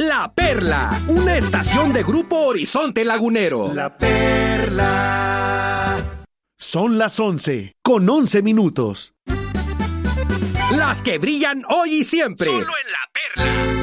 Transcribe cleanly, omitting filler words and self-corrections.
La Perla, una estación de Grupo Horizonte Lagunero. La Perla. Son las 11, con 11 minutos. Las que brillan hoy y siempre. Solo en La Perla.